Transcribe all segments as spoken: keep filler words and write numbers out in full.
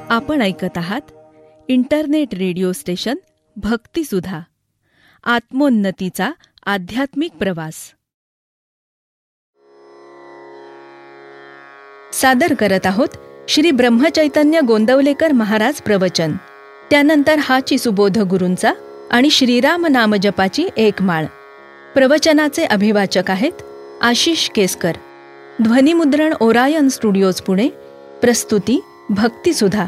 आपण ऐकत आहात इंटरनेट रेडिओ स्टेशन भक्तिसुधा, आत्मोन्नतीचा आध्यात्मिक प्रवास. सादर करत आहोत श्री ब्रह्मचैतन्य गोंदवलेकर महाराज प्रवचन. त्यानंतर हाची सुबोध गुरूंचा आणि श्रीराम नामजपाची एक माळ. प्रवचनाचे अभिवाचक आहेत आशिष केसकर. ध्वनिमुद्रण ओरायन स्टुडिओज पुणे. प्रस्तुती भक्तिसुधा.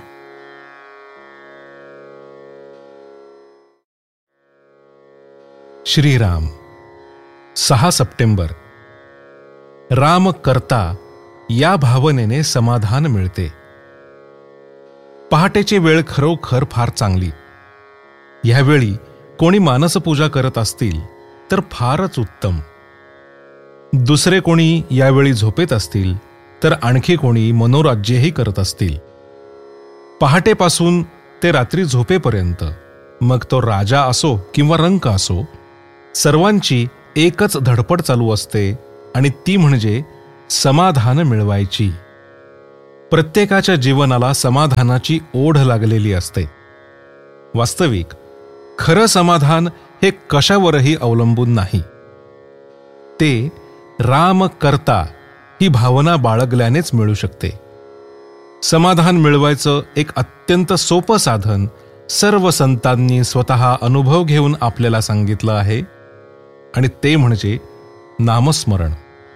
श्रीराम. सहा सप्टेंबर. राम करता या भावनेने समाधान मिळते. पहाटेची वेळ खरोखर फार चांगली. ह्यावेळी कोणी मानसपूजा करत असतील तर फारच उत्तम. दुसरे कोणी यावेळी झोपेत असतील तर आणखी कोणी मनोराज्यही करत असतील. पहाटेपासून ते रात्री झोपेपर्यंत, मग तो राजा असो किंवा रंक असो, सर्वांची एकच धडपड चालू असते आणि ती म्हणजे समाधान मिळवायची. प्रत्येकाच्या जीवनाला समाधानाची ओढ लागलेली असते. वास्तविक खरं समाधान हे कशावरही अवलंबून नाही. ते राम करता ही भावना बाळगल्यानेच मिळू शकते. समाधान मिळवायचं एक अत्यंत सोपं साधन सर्व संतांनी स्वतः अनुभव घेऊन आपल्याला सांगितलं आहे, आणि ते म्हणजे नामस्मरण.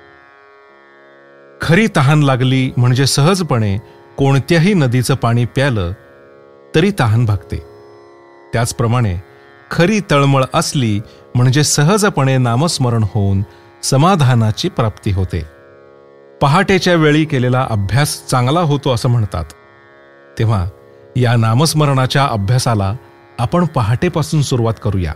खरी तहान लागली म्हणजे सहजपणे कोणत्याही नदीचं पाणी प्यालं तरी तहान भागते. त्याचप्रमाणे खरी तळमळ असली म्हणजे सहजपणे नामस्मरण होऊन समाधानाची प्राप्ती होते. पहाटेच्या वेळी केलेला अभ्यास चांगला होतो असं म्हणतात. तेव्हा या नामस्मरणाच्या अभ्यासाला आपण पहाटेपासून सुरुवात करूया.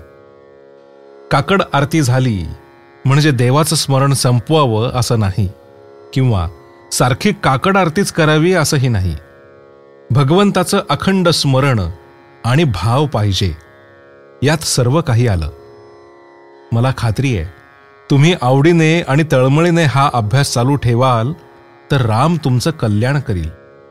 काकड आरती झाली म्हणजे देवाचं स्मरण संपवावं असं नाही, किंवा सारखी काकड आरतीच करावी असंही नाही. भगवंताचं अखंड स्मरण आणि भाव पाहिजे. यात सर्व काही आलं. मला खात्री आहे, तुम्ही आवडीने आणि तळमळीने हा अभ्यास चालू ठेवाल तर राम तुमचं कल्याण करील.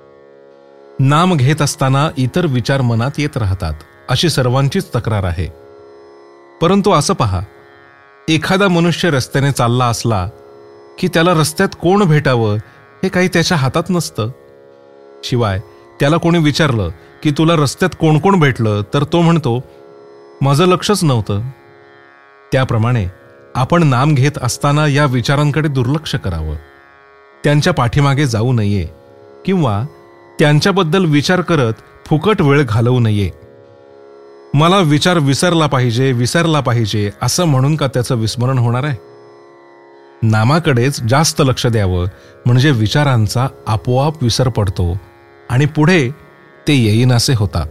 नाम घेत असताना इतर विचार मनात येत राहतात अशी सर्वांचीच तक्रार आहे. परंतु असं पहा, एखादा मनुष्य रस्त्याने चालला असला की त्याला रस्त्यात कोण भेटावं हे काही त्याच्या हातात नसतं. शिवाय त्याला कोणी विचारलं की तुला रस्त्यात कोण कोण भेटलं तर तो म्हणतो, माझं लक्षच नव्हतं. त्याप्रमाणे आपण नाम घेत असताना या विचारांकडे दुर्लक्ष करावं. त्यांच्या पाठीमागे जाऊ नये किंवा त्यांच्याबद्दल विचार करत फुकट वेळ घालवू नये. मला विचार विसरला पाहिजे विसरला पाहिजे असं म्हणून का त्याचं विस्मरण होणार आहे? नामाकडेच जास्त लक्ष द्यावं, म्हणजे विचारांचा आपोआप विसर पडतो आणि पुढे ते येईनासे होतात.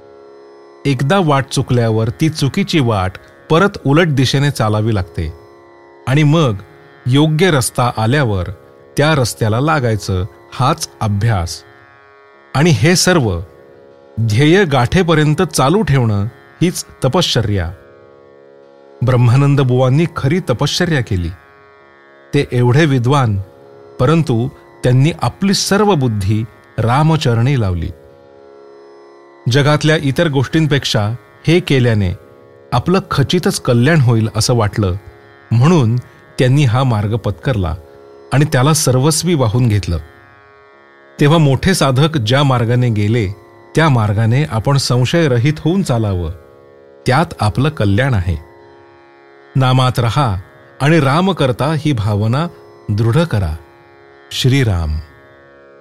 एकदा वाट चुकल्यावर ती चुकीची वाट परत उलट दिशेने चालावी लागते, आणि मग योग्य रस्ता आल्यावर त्या रस्त्याला लागायचं. हाच अभ्यास. आणि हे सर्व ध्येय गाठेपर्यंत चालू ठेवणं हीच तपश्चर्या. ब्रह्मानंद बुवांनी खरी तपश्चर्या केली. ते एवढे विद्वान, परंतु त्यांनी आपली सर्व बुद्धी रामचरणी लावली. जगातल्या इतर गोष्टींपेक्षा हे केल्याने आपलं खचितच कल्याण होईल असं वाटलं, म्हणून त्यांनी हा मार्ग पत्करला आणि त्याला सर्वस्वी वाहून घेतलं. तेव्हा मोठे साधक ज्या मार्गाने गेले त्या मार्गाने आपण संशयरहित होऊन चालावं. त्यात आपलं कल्याण आहे. नामात रहा आणि राम करता ही भावना दृढ करा. श्रीराम.